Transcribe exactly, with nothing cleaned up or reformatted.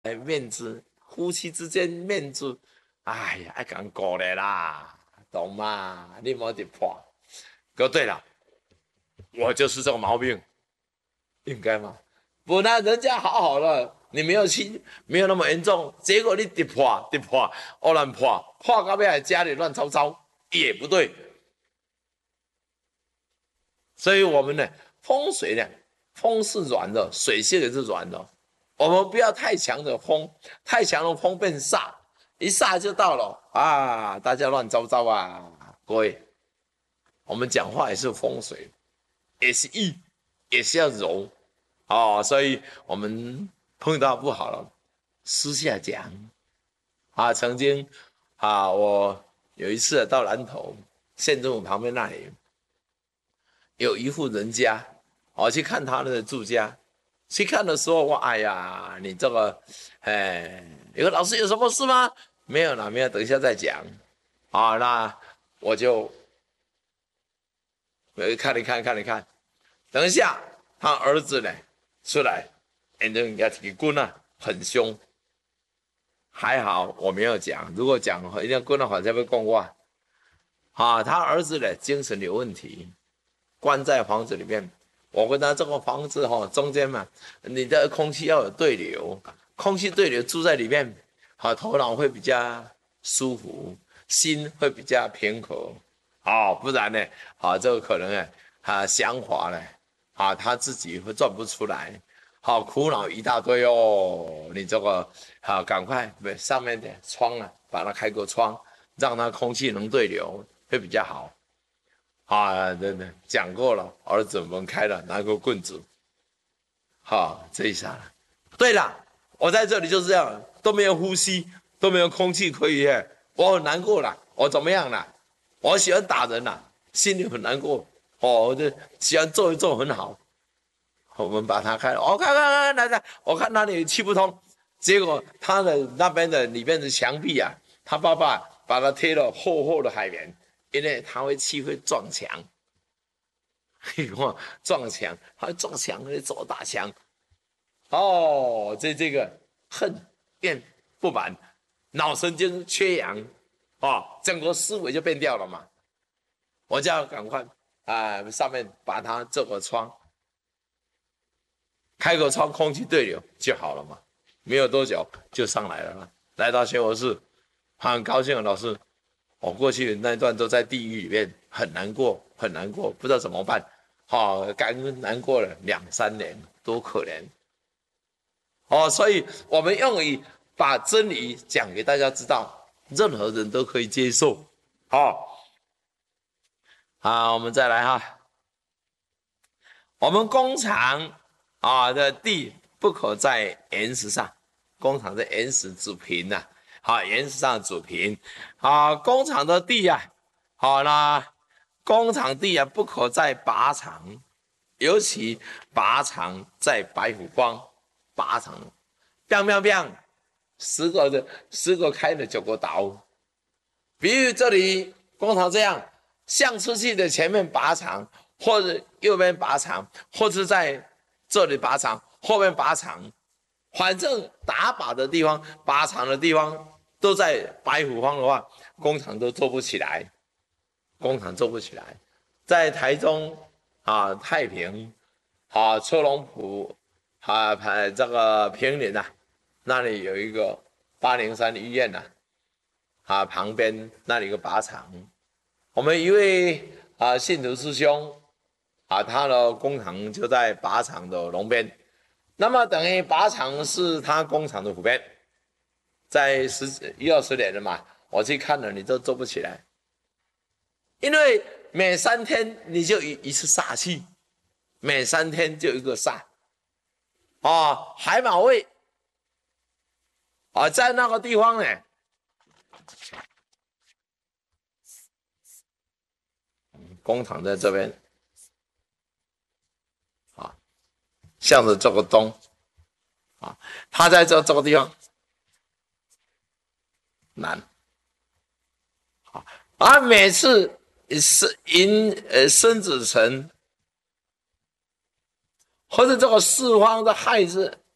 哎，面子，夫妻之间面子，哎呀，爱讲顾的啦，懂吗？你莫得破。哥，对了，我就是这个毛病，应该吗？本来人家好好的，你没有亲，没有那么严重，结果你跌破跌破，偶然破破到尾家里乱糟糟，也不对。所以我们呢，风水呢，风是软的，水性也是软的。我们不要太强的风，太强的风变煞，一煞就到了啊，大家乱糟糟啊！各位，我们讲话也是风水，也是义，也是要柔哦。所以我们碰到不好了，私下讲啊。曾经啊，我有一次到南投县政府旁边那里。有一户人家，我去看他的住家，去看的时候，我哎呀，你这个，哎，有个老师有什么事吗？没有啦，没有，等一下再讲。啊，那我就看一看，看一看，等一下他儿子呢出来，眼睛给他提棍啊，很凶。还好我没有讲，如果讲一定棍的话，才会讲我。啊，他儿子呢精神有问题。关在房子里面，我跟他这个房子哈、哦、中间嘛，你的空气要有对流，空气对流住在里面，好头脑会比较舒服，心会比较平和，哦，不然呢，好这个可能呢，啊想法呢，啊他自己会转不出来，好苦恼一大堆哦，你这个好赶快上面的窗啊，把它开个窗，让它空气能对流，会比较好。啊，对对，讲过了，儿子门开了，拿个棍子，好，这一下。对了，我在这里就是这样，都没有呼吸，都没有空气可以，我很难过了，我怎么样了？我喜欢打人了，心里很难过。哦，我就喜欢做一做很好。我们把它开了，我、哦、看看看来来，我看哪里气不通，结果他的那边的里面的墙壁啊，他爸爸把它贴了厚厚的海绵。因为他会气会撞墙，撞墙，他会撞墙会走大墙，哦，这这个恨变不满，脑神经缺氧，哦，整个思维就变掉了嘛。我就要赶快啊、呃，上面把它做个窗，开个窗，空气对流就好了嘛。没有多久就上来了，来到学佛室，很高兴，老师。我过去那段都在地狱里面，很难过，很难过，不知道怎么办。好、哦，感恩难过了两三年，多可怜。哦，所以我们用以把真理讲给大家知道，任何人都可以接受。好、哦，好，我们再来哈。我们工厂啊的地不可在岩石上，工厂的岩石主平呐、啊。好，岩石上主平，啊，工厂的地啊，好啦，工厂地啊不可在靶场，尤其靶场在白虎光，靶场，biang biang biang，十个的十个开了九个倒，比如这里工厂这样，向出去的前面靶场，或者右边靶场，或者在这里靶场，后面靶场。反正打靶的地方、靶场的地方都在白虎方的话，工厂都做不起来，工厂做不起来。在台中啊、太平啊、车龙埔啊、这个平林啊，那里有一个八零三医院呐、啊，啊旁边那里有个靶场，我们一位啊信徒师兄啊，他的工厂就在靶场的龙边。那么等于靶场是他工厂的湖边，在十一二十年了嘛，我去看了，你都做不起来，因为每三天你就一一次煞气，每三天就一个煞，啊，海马位啊，在那个地方呢，工厂在这边，啊，向着这个东，啊，他在这这个地方。难，啊，而每次是引呃申子辰或者这个四方的亥字